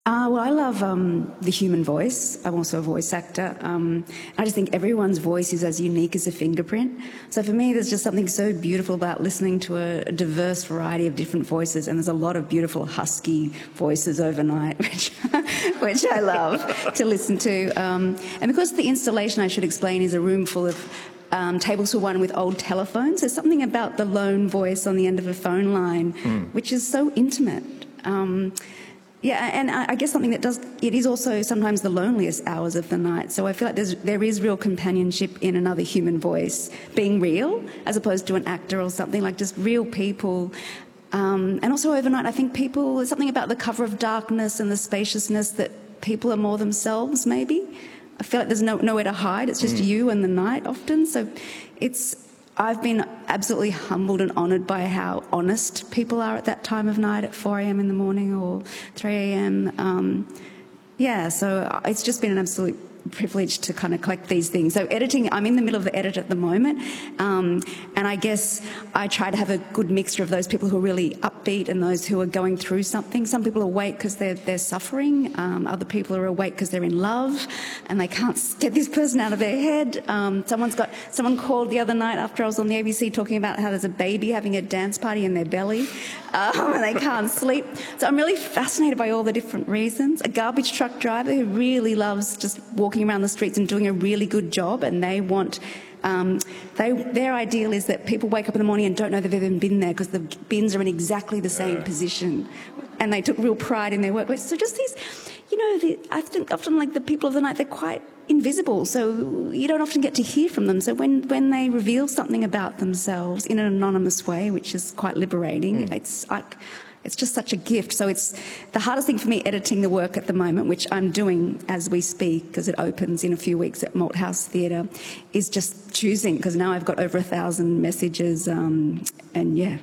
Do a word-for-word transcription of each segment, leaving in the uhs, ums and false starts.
Uh, well, I love um, the human voice. I'm also a voice actor. Um, I just think everyone's voice is as unique as a fingerprint. So for me, there's just something so beautiful about listening to a, a diverse variety of different voices, and there's a lot of beautiful husky voices overnight, which, which I love to listen to. Um, and because the installation, I should explain, is a room full of Um, tables for one with old telephones. There's something about the lone voice on the end of a phone line, mm. which is so intimate. Um, yeah, and I, I guess something that does, it is also sometimes the loneliest hours of the night. So I feel like there's, there is real companionship in another human voice being real, as opposed to an actor or something, like just real people. Um, and also overnight, I think people, there's something about the cover of darkness and the spaciousness that people are more themselves, maybe. I feel like there's no, nowhere to hide. It's just mm. you and the night often. So it's, I've been absolutely humbled and honoured by how honest people are at that time of night at four a m in the morning or three a m Um, yeah, so it's just been an absolute privilege to kind of collect these things. So editing, I'm in the middle of the edit at the moment, um, and I guess I try to have a good mixture of those people who are really upbeat and those who are going through something. Some people are awake because they're, they're suffering, um, other people are awake because they're in love and they can't get this person out of their head. Um, someone's got, someone called the other night after I was on the A B C talking about how there's a baby having a dance party in their belly um, and they can't sleep. So I'm really fascinated by all the different reasons. A garbage truck driver who really loves just walking walking around the streets and doing a really good job, and they want, um, they, their ideal is that people wake up in the morning and don't know they've even been there because the bins are in exactly the same uh. position, and they took real pride in their work. So just these, you know, the, I think often like the people of the night, they're quite invisible, so you don't often get to hear from them. So when, when they reveal something about themselves in an anonymous way, which is quite liberating, mm. it's like, it's just such a gift. So it's the hardest thing for me editing the work at the moment, which I'm doing as we speak because it opens in a few weeks at Malthouse Theatre, is just choosing, because now I've got over a thousand messages um, and yeah.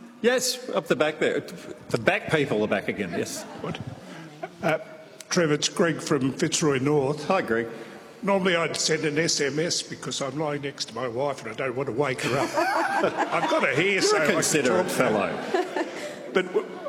Yes, up the back there. The back people are back again, yes. What? Uh, Trev, it's Greg from Fitzroy North. Hi, Greg. Normally I'd send an S M S because I'm lying next to my wife and I don't want to wake her up. I've got her here, so You're a considerate fellow. But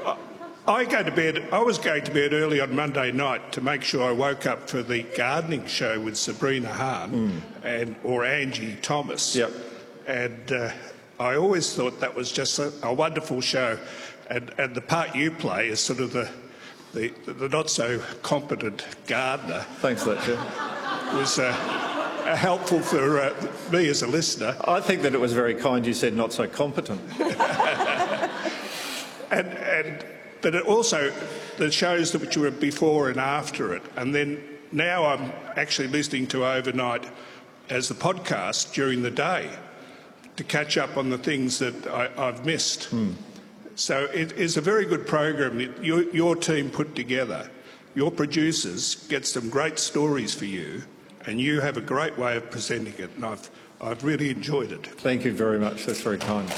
I go to bed. I was going to bed early on Monday night to make sure I woke up for the gardening show with Sabrina Hahn mm. and or Angie Thomas. Yep. And uh, I always thought that was just a, a wonderful show. And, and the part you play is sort of the the, the not so competent gardener. Thanks for that, Jeff. Was uh, helpful for uh, me as a listener. I think that it was very kind you said not so competent. And, and but it also the shows that which were before and after it, and then now I'm actually listening to overnight as the podcast during the day to catch up on the things that I, I've missed. Mm. So it is a very good program that your, your team put together. Your producers get some great stories for you, and you have a great way of presenting it, and I've I've really enjoyed it. Thank you very much. That's very kind.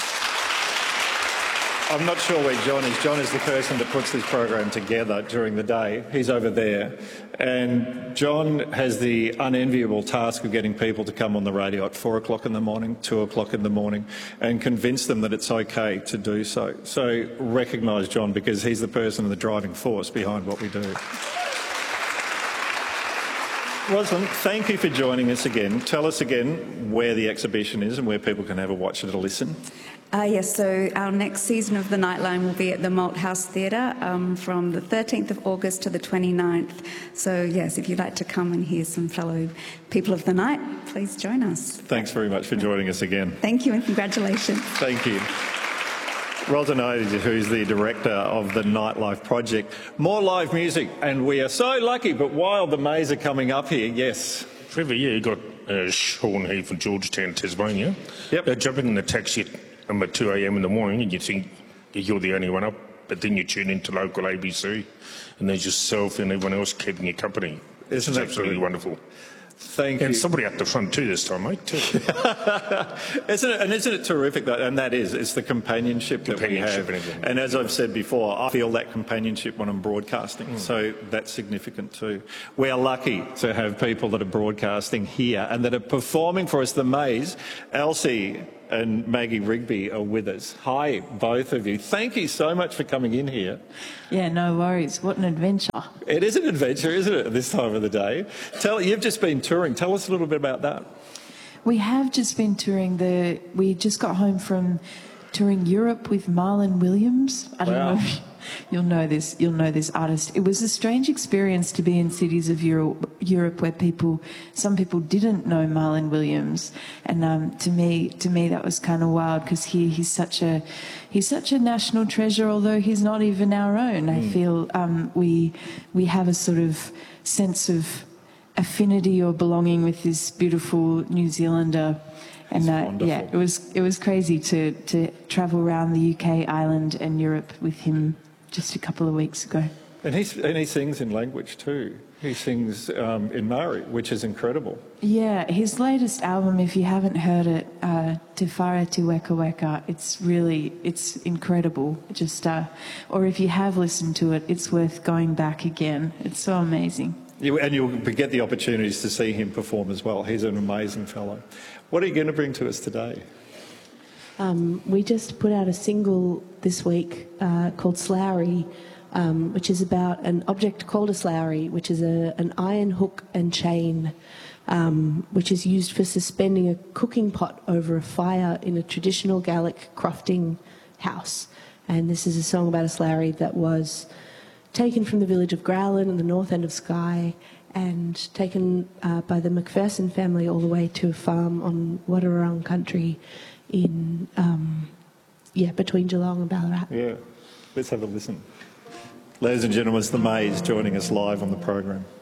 I'm not sure where John is. John is the person that puts this program together during the day. He's over there. And John has the unenviable task of getting people to come on the radio at four o'clock in the morning, two o'clock in the morning, and convince them that it's okay to do so. So recognise John, because he's the person, the driving force behind what we do. Rosalind, thank you for joining us again. Tell us again where the exhibition is and where people can have a watch and a listen. Uh, yes, so our next season of the Nightline will be at the Malthouse Theatre um, from the thirteenth of August to the twenty-ninth. So, yes, if you'd like to come and hear some fellow people of the night, please join us. Thanks very much for joining us again. Thank you and congratulations. Thank you. Rosalind, who's the director of the Nightlife Project. More live music, and we are so lucky, but while the Mays are coming up here, yes. Trevor, yeah, you got uh, Sean here from Georgetown, Tasmania. Yep. Uh, jumping in the taxi at two a m in the morning and you think you're the only one up, but then you tune into local A B C and there's yourself and everyone else keeping you company. Isn't it's that absolutely good? Wonderful. Thank and you. somebody at the front too this time, mate. Too. isn't it, and isn't it terrific? That, and that is, it's the companionship, companionship that we have. And, and as I've said before, I feel that companionship when I'm broadcasting, mm. so that's significant too. We are lucky to have people that are broadcasting here and that are performing for us. The Mays, Elsie, and Maggie Rigby are with us. Hi, both of you. Thank you so much for coming in here. Yeah, no worries. What an adventure. It is an adventure, isn't it, at this time of the day? Tell, you've just been touring. Tell us a little bit about that. We have just been touring the... We just got home from touring Europe with Marlon Williams. I don't Wow. know if you'll know this. You'll know this artist. It was a strange experience to be in cities of Europe, Europe where people, some people didn't know Marlon Williams, and um, to me, to me that was kind of wild because he he's such a he's such a national treasure. Although he's not even our own, mm. I feel um, we we have a sort of sense of affinity or belonging with this beautiful New Zealander. And uh, yeah, it was it was crazy to, to travel around the U K, Ireland and Europe with him just a couple of weeks ago. And, he's, and he sings in language too. He sings um, in Maori, which is incredible. Yeah, his latest album, if you haven't heard it, uh, Te Whare Te Weka Weka, it's really, it's incredible. Just, uh, or if you have listened to it, it's worth going back again. It's so amazing. You, and you'll get the opportunities to see him perform as well. He's an amazing fellow. What are you going to bring to us today? Um, we just put out a single this week uh, called Slowry, um, which is about an object called a slowry, which is a, an iron hook and chain, um, which is used for suspending a cooking pot over a fire in a traditional Gaelic crofting house. And this is a song about a slowry that was taken from the village of Growlin in the north end of Skye and taken uh, by the McPherson family all the way to a farm on Wadawurrung country in, um, yeah, between Geelong and Ballarat. Yeah, let's have a listen. Ladies and gentlemen, it's The Maze joining us live on the program.